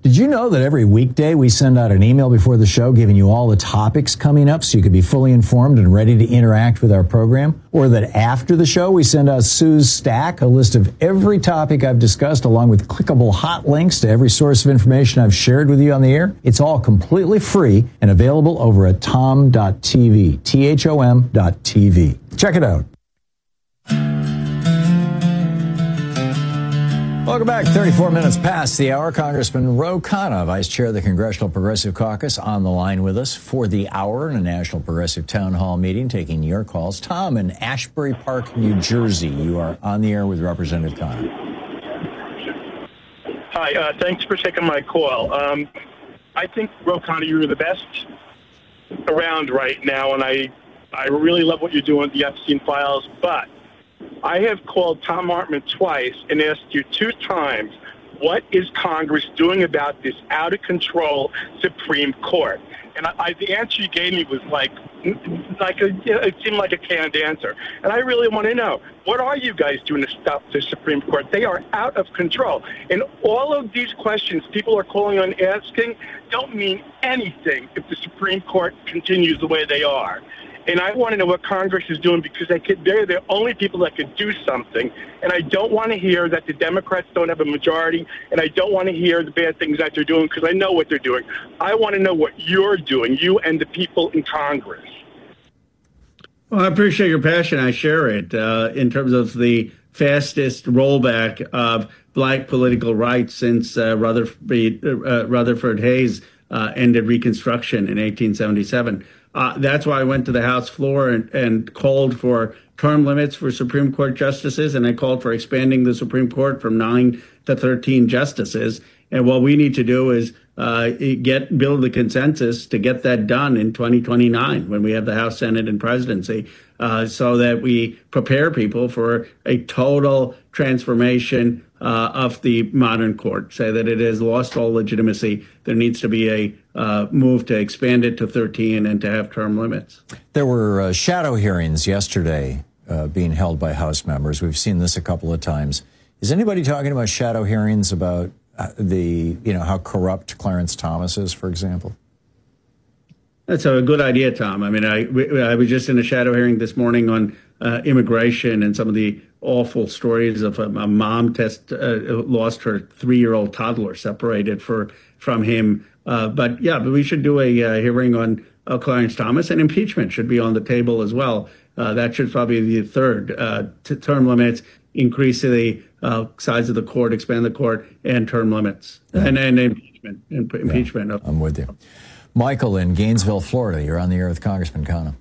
Did you know that every weekday we send out an email before the show giving you all the topics coming up so you can be fully informed and ready to interact with our program? Or that after the show we send out Sue's Stack, a list of every topic I've discussed along with clickable hot links to every source of information I've shared with you on the air? It's all completely free and available over at tom.tv, THOM.tv. Check it out. Welcome back. 34 minutes past the hour. Congressman Ro Khanna, Vice Chair of the Congressional Progressive Caucus, on the line with us for the hour in a National Progressive Town Hall meeting, taking your calls. Tom in Ashbury Park, New Jersey. You are on the air with Representative Khanna. Hi. Thanks for taking my call. I think, Ro Khanna, you're the best around right now, and I really love what you're doing with the Epstein files, but I have called Thom Hartmann twice and asked you 2 times, what is Congress doing about this out-of-control Supreme Court? And the answer you gave me was it seemed like a canned answer. And I really want to know, what are you guys doing to stop the Supreme Court? They are out of control. And all of these questions people are calling on asking don't mean anything if the Supreme Court continues the way they are. And I want to know what Congress is doing because they're the only people that could do something. And I don't want to hear that the Democrats don't have a majority, and I don't want to hear the bad things that they're doing because I know what they're doing. I want to know what you're doing, you and the people in Congress. Well, I appreciate your passion. I share it in terms of the fastest rollback of black political rights since Rutherford Hayes ended Reconstruction in 1877. That's why I went to the House floor and called for term limits for Supreme Court justices, and I called for expanding the Supreme Court from 9 to 13 justices. And what we need to do is build the consensus to get that done in 2029 when we have the House, Senate, and presidency, so that we prepare people for a total transformation of the modern court, say that it has lost all legitimacy. There needs to be a move to expand it to 13 and to have term limits. There were shadow hearings yesterday being held by House members. We've seen this a couple of times. Is anybody talking about shadow hearings about how corrupt Clarence Thomas is, for example? That's a good idea, Tom. I mean, I was just in a shadow hearing this morning on immigration and some of the awful stories of a mom lost her 3-year-old toddler separated from him. But we should do a hearing on Clarence Thomas, and impeachment should be on the table as well. That should probably be the third. Term limits, increase the size of the court, expand the court, and term limits, and impeachment. Impeachment. Yeah, I'm with you. Michael in Gainesville, Florida. You're on the air with Congressman Khanna.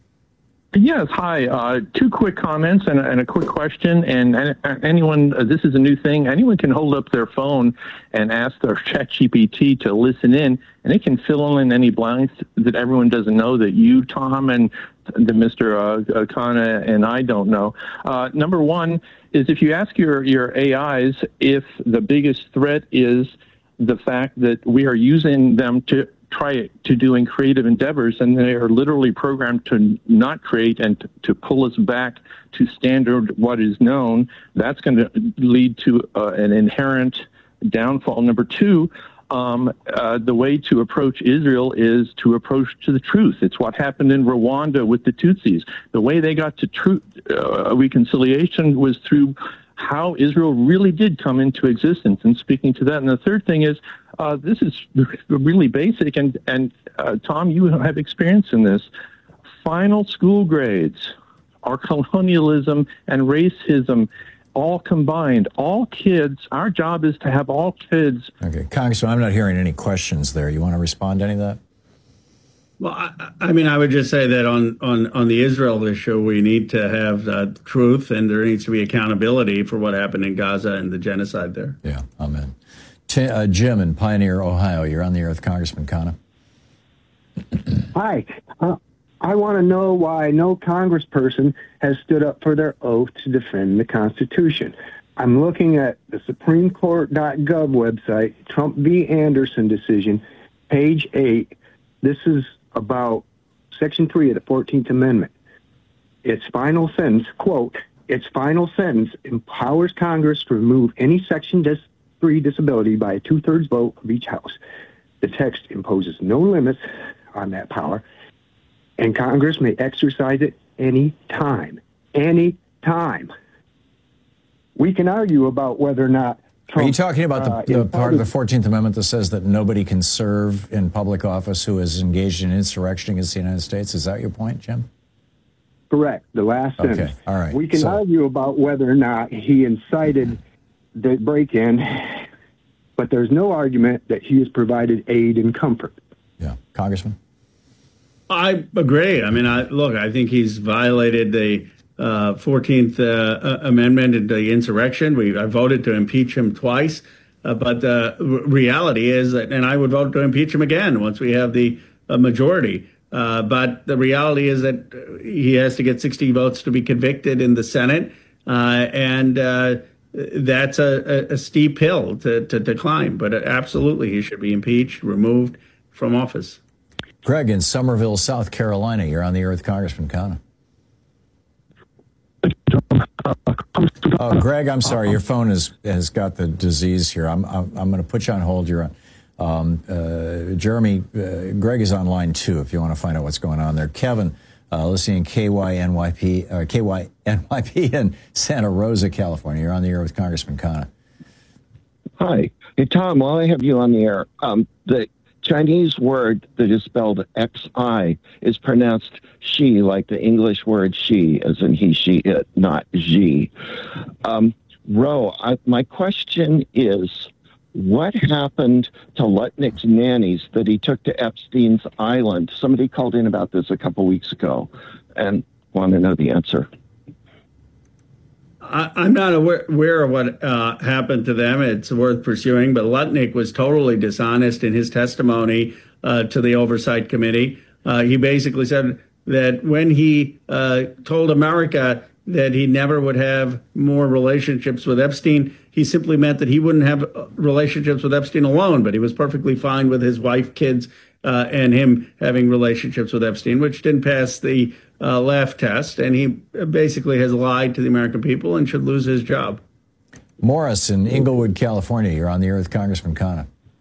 Yes, hi. 2 quick comments and a quick question. And anyone, this is a new thing. Anyone can hold up their phone and ask their ChatGPT to listen in, and it can fill in any blanks that everyone doesn't know that you, Tom, and the Mr. Khanna and I don't know. Number 1 is if you ask your AIs if the biggest threat is the fact that we are using them to try to doing creative endeavors, and they are literally programmed to not create and to pull us back to standard what is known, that's going to lead to an inherent downfall. Number 2, the way to approach Israel is to approach to the truth. It's what happened in Rwanda with the Tutsis. The way they got to truth reconciliation was through how Israel really did come into existence and speaking to that. And the third thing is, this is really basic, and Tom, you have experience in this. Final school grades are colonialism and racism all combined. All kids, our job is to have all kids. Okay, Congressman, I'm not hearing any questions there. You want to respond to any of that? Well, I mean, I would just say that on the Israel issue, we need to have truth, and there needs to be accountability for what happened in Gaza and the genocide there. Yeah, amen. Jim in Pioneer, Ohio, you're on the air with Congressman Khanna. Hi. I want to know why no congressperson has stood up for their oath to defend the Constitution. I'm looking at the SupremeCourt.gov website, Trump v. Anderson decision, page 8. This is about Section 3 of the 14th Amendment. Its final sentence, quote, its final sentence empowers Congress to remove any section 3 disability by a 2/3 vote of each house. The text imposes no limits on that power, and Congress may exercise it any time. Any time. We can argue about whether or not Trump, are you talking about the part of the 14th Amendment that says that nobody can serve in public office who is engaged in insurrection against the United States? Is that your point, Jim? Correct. The last sentence. Okay. All right. We can argue about whether or not he incited the break-in, but there's no argument that he has provided aid and comfort. Yeah. Congressman? I agree. I mean, I think he's violated the 14th Amendment and the insurrection. I voted to impeach him twice, but the reality is that, and I would vote to impeach him again once we have the majority. But the reality is that he has to get 60 votes to be convicted in the Senate, and that's a steep hill to climb. But absolutely, he should be impeached, removed from office. Greg in Somerville, South Carolina. You're on the air with Congressman Khanna. Oh, Greg, I'm sorry. Your phone has got the disease here. I'm going to put you on hold. You're on. Jeremy, Greg is on line 2 if you want to find out what's going on there. Kevin, listening in KYNYP in Santa Rosa, California. You're on the air with Congressman Khanna. Hi. Hey, Tom, while I have you on the air, the Chinese word that is spelled Xi is pronounced she, like the English word she, as in he, she, it, not Xi. Ro, my question is, what happened to Lutnick's nannies that he took to Epstein's Island? Somebody called in about this a couple weeks ago and want to know the answer. I'm not aware of what happened to them. It's worth pursuing, but Lutnick was totally dishonest in his testimony to the Oversight Committee. He basically said that when he told America that he never would have more relationships with Epstein, he simply meant that he wouldn't have relationships with Epstein alone, but he was perfectly fine with his wife, kids, and him having relationships with Epstein, which didn't pass the laugh test. And he basically has lied to the American people and should lose his job. Morris in Inglewood, California. You're on the air with Congressman Khanna.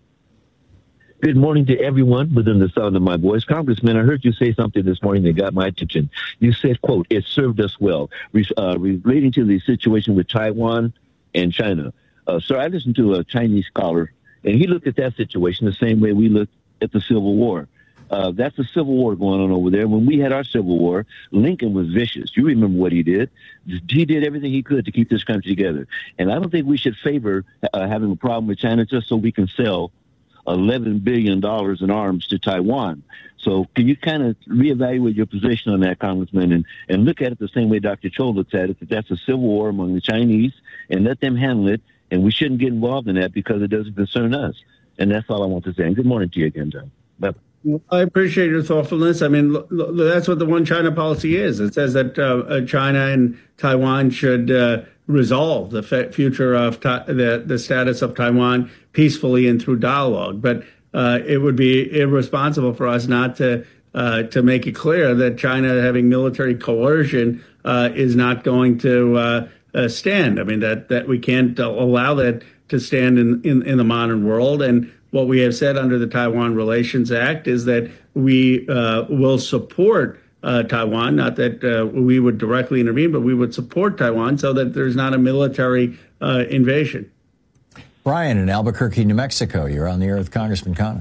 Good morning to everyone within the sound of my voice. Congressman, I heard you say something this morning that got my attention. You said, quote, it served us well, relating to the situation with Taiwan and China. So I listened to a Chinese scholar, and he looked at that situation the same way we looked at the Civil War. That's a civil war going on over there. When we had our Civil War, Lincoln was vicious. You remember what he did. He did everything he could to keep this country together. And I don't think we should favor having a problem with China just so we can sell $11 billion in arms to Taiwan. So can you kind of reevaluate your position on that, Congressman, and look at it the same way Dr. Cho looks at it, that that's a civil war among the Chinese, and let them handle it, and we shouldn't get involved in that because it doesn't concern us. And that's all I want to say. And good morning to you again, John. Bye-bye. I appreciate your thoughtfulness. I mean, that's what the one China policy is. It says that China and Taiwan should resolve the future of the status of Taiwan peacefully and through dialogue. But it would be irresponsible for us not to make it clear that China having military coercion is not going to stand. I mean, that we can't allow that to stand in the modern world. And what we have said under the Taiwan Relations Act is that we will support Taiwan, not that we would directly intervene, but we would support Taiwan so that there's not a military invasion. Brian in Albuquerque, New Mexico. You're on the air with Congressman Khanna.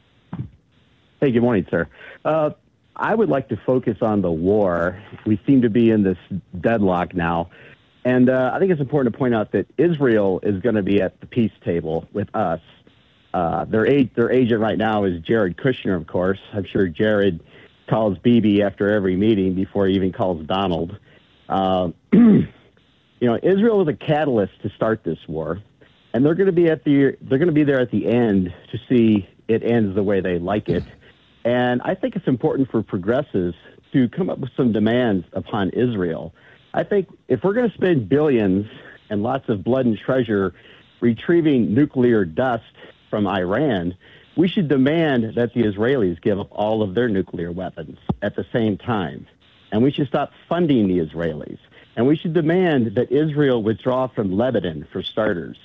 Hey, good morning, sir. I would like to focus on the war. We seem to be in this deadlock now. And I think it's important to point out that Israel is going to be at the peace table with us. Their agent right now is Jared Kushner, of course. I'm sure Jared calls Bibi after every meeting before he even calls Donald. Israel is a catalyst to start this war, and they're going to be there at the end to see it ends the way they like it. And I think it's important for progressives to come up with some demands upon Israel. I think if we're going to spend billions and lots of blood and treasure retrieving nuclear dust from Iran, we should demand that the Israelis give up all of their nuclear weapons at the same time. And we should stop funding the Israelis. And we should demand that Israel withdraw from Lebanon, for starters.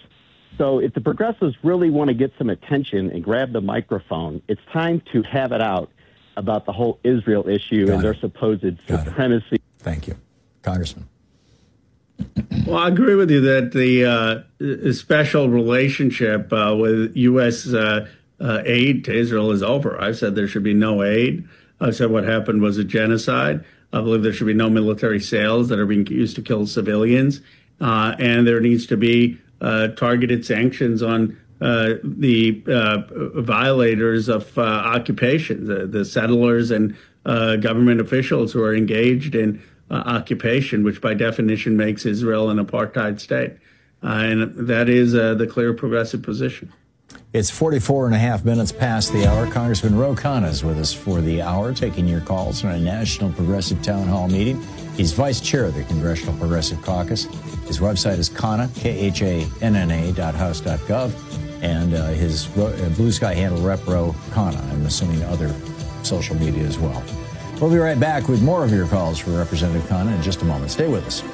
So if the progressives really want to get some attention and grab the microphone, it's time to have it out about the whole Israel issue and their supposed supremacy. Thank you. Congressman. Well, I agree with you that the special relationship with U.S. Aid to Israel is over. I've said there should be no aid. I've said what happened was a genocide. I believe there should be no military sales that are being used to kill civilians. And there needs to be targeted sanctions on the violators of occupation, the settlers and government officials who are engaged in occupation, which by definition makes Israel an apartheid state. And that is the clear progressive position. It's 44 and a half minutes past the hour. Congressman Ro Khanna is with us for the hour, taking your calls on a National Progressive Town Hall meeting. He's vice chair of the Congressional Progressive Caucus. His website is Khanna, KHANNA.house.gov, and his Blue Sky handle, Rep Ro Khanna. I'm assuming other social media as well. We'll be right back with more of your calls for Representative Khanna in just a moment. Stay with us.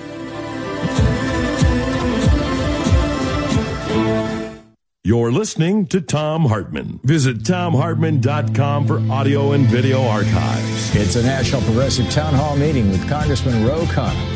You're listening to Thom Hartmann. Visit ThomHartmann.com for audio and video archives. It's a National Progressive Town Hall meeting with Congressman Ro Khanna.